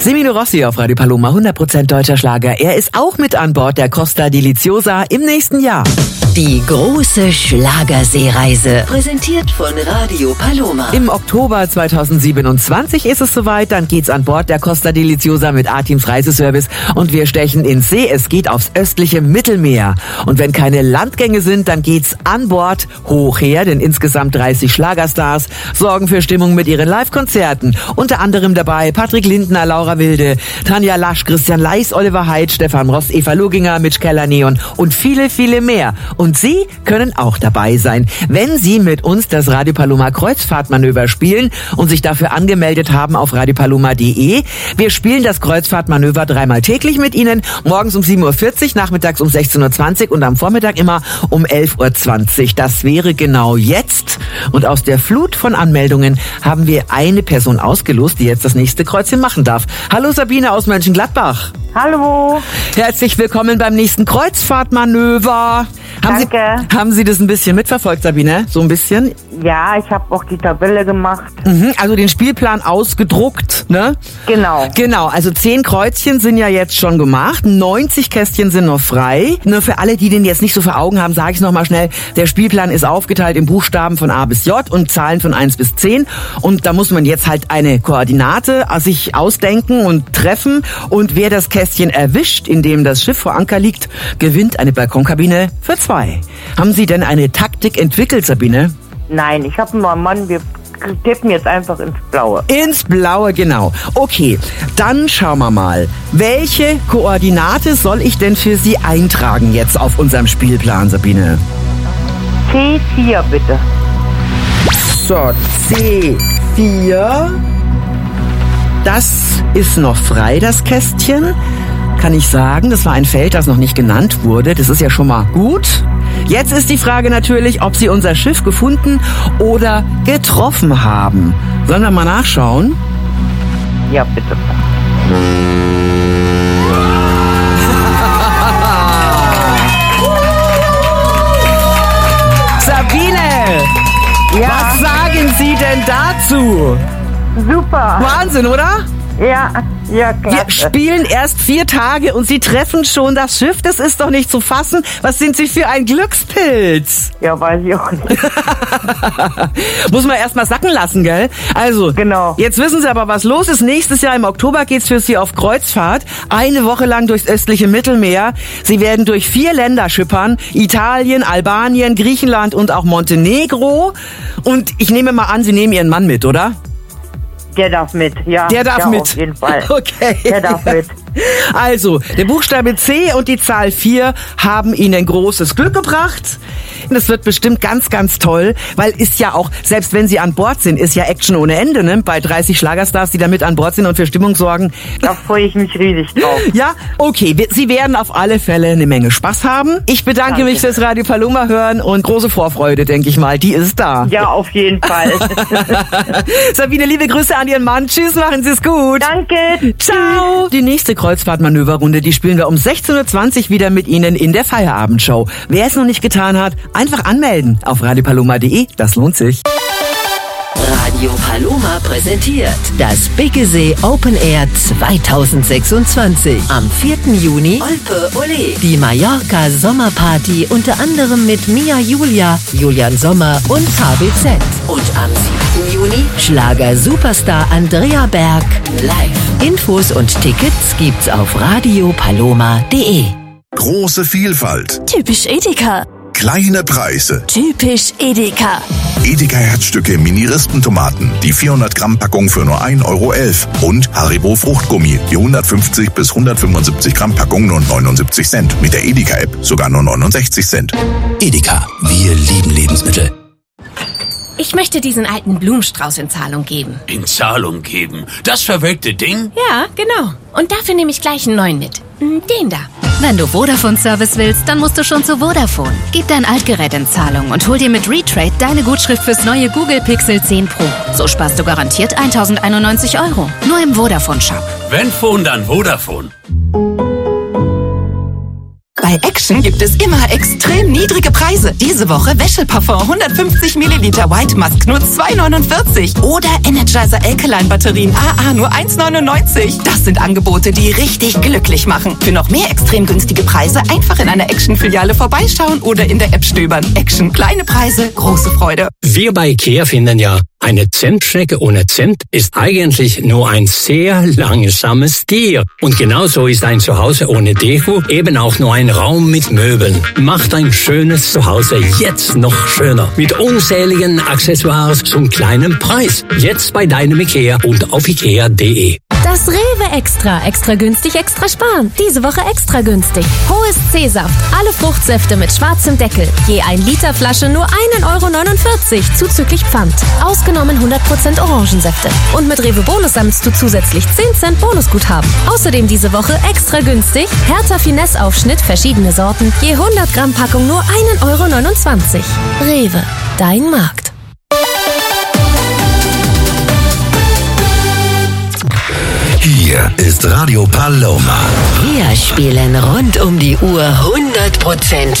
Semino Rossi auf Radio Paloma, 100% deutscher Schlager. Er ist auch mit an Bord der Costa Deliciosa im nächsten Jahr. Die große Schlagerseereise, präsentiert von Radio Paloma. Im Oktober 2027 ist es soweit, dann geht's an Bord der Costa Deliciosa mit A-Teams Reiseservice und wir stechen ins See. Es geht aufs östliche Mittelmeer. Und wenn keine Landgänge sind, dann geht's an Bord hoch her, denn insgesamt 30 Schlagerstars sorgen für Stimmung mit ihren Live-Konzerten. Unter anderem dabei Patrick Lindner, Laura Wilde, Tanja Lasch, Christian Leis, Oliver Heidt, Stefan Rost, Eva Loginger, Mitch Keller-Neon und viele, viele mehr. Und Sie können auch dabei sein, wenn Sie mit uns das Radio Paloma Kreuzfahrtmanöver spielen und sich dafür angemeldet haben auf radiopaloma.de. Wir spielen das Kreuzfahrtmanöver 3-mal täglich mit Ihnen, morgens um 7.40 Uhr, nachmittags um 16.20 Uhr und am Vormittag immer um 11.20 Uhr. Das wäre genau jetzt. Und aus der Flut von Anmeldungen haben wir eine Person ausgelost, die jetzt das nächste Kreuzchen machen darf. Hallo Sabine aus Mönchengladbach. Hallo. Herzlich willkommen beim nächsten Kreuzfahrtmanöver. Danke. Haben Sie das ein bisschen mitverfolgt, Sabine? So ein bisschen? Ja, ich habe auch die Tabelle gemacht. Also den Spielplan ausgedruckt, ne? Genau, also 10 Kreuzchen sind ja jetzt schon gemacht, 90 Kästchen sind noch frei. Nur für alle, die den jetzt nicht so vor Augen haben, sage ich noch mal schnell, der Spielplan ist aufgeteilt in Buchstaben von A bis J und Zahlen von 1 bis 10. Und da muss man jetzt halt eine Koordinate sich ausdenken und treffen. Und wer das Kästchen erwischt, in dem das Schiff vor Anker liegt, gewinnt eine Balkonkabine für 2. Haben Sie denn eine Taktik entwickelt, Sabine? Nein, ich habe nur einen Mann, wir tippen jetzt einfach ins Blaue. Ins Blaue, genau. Okay, dann schauen wir mal. Welche Koordinate soll ich denn für Sie eintragen jetzt auf unserem Spielplan, Sabine? C4 bitte. So, C4. Das ist noch frei, das Kästchen. Kann ich sagen, das war ein Feld, das noch nicht genannt wurde. Das ist ja schon mal gut. Jetzt ist die Frage natürlich, ob Sie unser Schiff gefunden oder getroffen haben. Sollen wir mal nachschauen? Ja, bitte. Sabine! Ja. Was sagen Sie denn dazu? Super. Wahnsinn, oder? Ja, klasse. Wir spielen erst 4 Tage und Sie treffen schon das Schiff. Das ist doch nicht zu fassen. Was sind Sie für ein Glückspilz? Ja, weiß ich auch nicht. Muss man erst mal sacken lassen, gell? Also, Genau. Jetzt wissen Sie aber, was los ist. Nächstes Jahr im Oktober geht's für Sie auf Kreuzfahrt. Eine Woche lang durchs östliche Mittelmeer. Sie werden durch 4 Länder schippern. Italien, Albanien, Griechenland und auch Montenegro. Und ich nehme mal an, Sie nehmen Ihren Mann mit, oder? Der darf mit, ja. Der darf mit. Auf jeden Fall. Okay. Der darf mit. Also, der Buchstabe C und die Zahl 4 haben Ihnen großes Glück gebracht. Das wird bestimmt ganz, ganz toll, weil ist ja auch, selbst wenn Sie an Bord sind, ist ja Action ohne Ende, ne? Bei 30 Schlagerstars, die da mit an Bord sind und für Stimmung sorgen. Da freue ich mich riesig drauf. Ja, okay. Sie werden auf alle Fälle eine Menge Spaß haben. Ich bedanke mich fürs Radio Paloma hören und große Vorfreude, denke ich mal. Die ist da. Ja, auf jeden Fall. Sabine, liebe Grüße an Ihren Mann. Tschüss, machen Sie es gut. Danke. Ciao. Die nächste Kreuzfahrtmanöverrunde, die spielen wir um 16.20 Uhr wieder mit Ihnen in der Feierabendshow. Wer es noch nicht getan hat, einfach anmelden auf radiopaloma.de. Das lohnt sich. Radio Paloma präsentiert das Biggesee Open Air 2026. Am 4. Juni Olpe Ole. Die Mallorca Sommerparty unter anderem mit Mia Julia, Julian Sommer und HBZ. Und am 7. Juni Schlager-Superstar Andrea Berg live. Infos und Tickets gibt's auf radiopaloma.de. Große Vielfalt. Typisch Edeka. Kleine Preise. Typisch Edeka. Edeka Herzstücke Mini-Rispentomaten. Die 400 Gramm Packung für nur 1,11 €. Und Haribo Fruchtgummi. Die 150 bis 175 Gramm Packung nur 79 Cent. Mit der Edeka-App sogar nur 69 Cent. Edeka. Wir lieben Lebensmittel. Ich möchte diesen alten Blumenstrauß in Zahlung geben. In Zahlung geben? Das verwelkte Ding? Ja, genau. Und dafür nehme ich gleich einen neuen mit. Den da. Wenn du Vodafone-Service willst, dann musst du schon zu Vodafone. Gib dein Altgerät in Zahlung und hol dir mit Retrade deine Gutschrift fürs neue Google Pixel 10 Pro. So sparst du garantiert 1.091 €. Nur im Vodafone-Shop. Wenn Phone, dann Vodafone. Bei Action gibt es immer extrem niedrige Preise. Diese Woche Wäscheparfum 150 Milliliter White Musk nur 2,49 oder Energizer Alkaline Batterien AA nur 1,99. Das sind Angebote, die richtig glücklich machen. Für noch mehr extrem günstige Preise einfach in einer Action-Filiale vorbeischauen oder in der App stöbern. Action, kleine Preise, große Freude. Wir bei IKEA finden ja, eine Zentschnecke ohne Cent ist eigentlich nur ein sehr langsames Tier. Und genauso ist ein Zuhause ohne Deko eben auch nur ein Raum mit Möbeln. Macht ein schönes Zuhause jetzt noch schöner. Mit unzähligen Accessoires zum kleinen Preis. Jetzt bei deinem IKEA und auf ikea.de. Das Rewe Extra. Extra günstig, extra sparen. Diese Woche extra günstig. Hohes C-Saft. Alle Fruchtsäfte mit schwarzem Deckel. Je 1 Liter Flasche nur 1,49 € zuzüglich Pfand. Ausgenommen 100% Orangensäfte. Und mit Rewe Bonus sammelst du zusätzlich 10 Cent Bonusguthaben. Außerdem diese Woche extra günstig. Hertha Finesse Aufschnitt, verschiedene Sorten. Je 100 Gramm Packung nur 1,29 €. Rewe. Dein Markt. Hier ist Radio Paloma. Wir spielen rund um die Uhr 100%